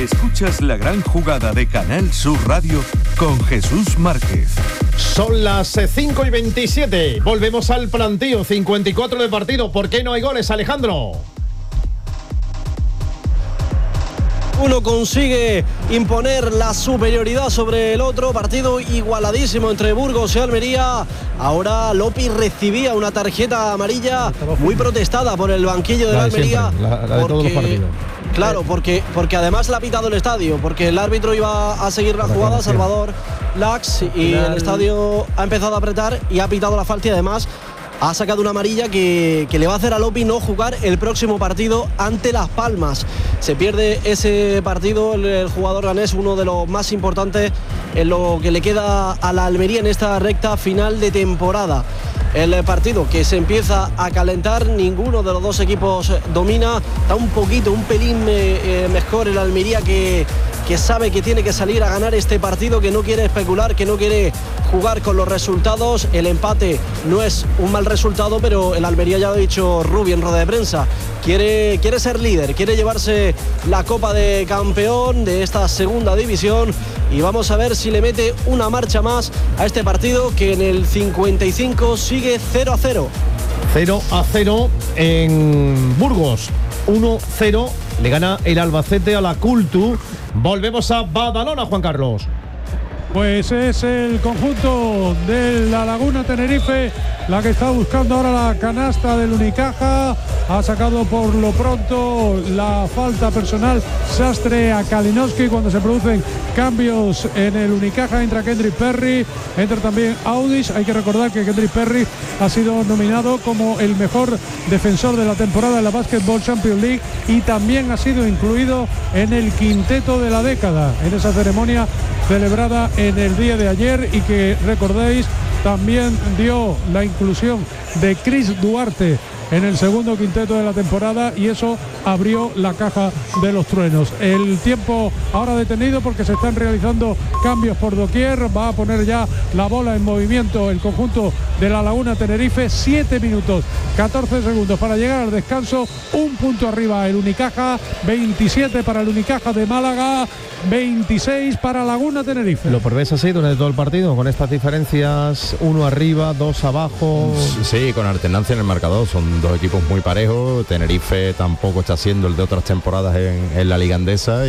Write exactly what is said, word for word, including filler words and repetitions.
Escuchas la gran jugada de Canal Sur Radio con Jesús Márquez. Son las cinco y veintisiete. Volvemos al plantío. cincuenta y cuatro de partido. ¿Por qué no hay goles, Alejandro? Uno consigue imponer la superioridad sobre el otro. Partido igualadísimo entre Burgos y Almería. Ahora Lopi recibía una tarjeta amarilla muy protestada por el banquillo de la, de Almería. Siempre, la, la de todos los partidos. Claro, porque, porque además la ha pitado el estadio, porque el árbitro iba a seguir la jugada, Salvador Lax, y el estadio ha empezado a apretar y ha pitado la falta y además ha sacado una amarilla que, que le va a hacer a Lopi no jugar el próximo partido ante Las Palmas. Se pierde ese partido el, el jugador ganés, uno de los más importantes en lo que le queda a la Almería en esta recta final de temporada. El partido que se empieza a calentar, ninguno de los dos equipos domina, está un poquito, un pelín eh, mejor el Almería que, que sabe que tiene que salir a ganar este partido, que no quiere especular, que no quiere jugar con los resultados. El empate no es un mal resultado, pero el Almería, ya lo ha dicho Rubi en rueda de prensa, quiere, quiere ser líder, quiere llevarse la Copa de Campeón de esta segunda división y vamos a ver si le mete una marcha más a este partido que en el cincuenta y cinco sigue cero a cero. cero a cero en Burgos. uno cero le gana el Albacete a la Cultu. Volvemos a Badalona, Juan Carlos. Pues es el conjunto de la Laguna Tenerife la que está buscando ahora la canasta del Unicaja. Ha sacado por lo pronto la falta personal Sastre a Kalinowski cuando se producen cambios en el Unicaja. Entra Kendrick Perry, entra también Audis. Hay que recordar que Kendrick Perry ha sido nominado como el mejor defensor de la temporada en la Basketball Champions League y también ha sido incluido en el quinteto de la década en esa ceremonia celebrada en el día de ayer y que recordéis también dio la inclusión de Chris Duarte en el segundo quinteto de la temporada y eso abrió la caja de los truenos. El tiempo ahora detenido porque se están realizando cambios por doquier. Va a poner ya la bola en movimiento el conjunto de la Laguna Tenerife. siete minutos catorce segundos para llegar al descanso. Un punto arriba el Unicaja, veintisiete para el Unicaja de Málaga, veintiséis para Laguna Tenerife. ¿Lo prevés así durante todo el partido? Con estas diferencias, uno arriba, dos abajo. Sí, con alternancia en el marcador. Son dos equipos muy parejos. Tenerife tampoco está siendo el de otras temporadas en, en la Liga Andesa y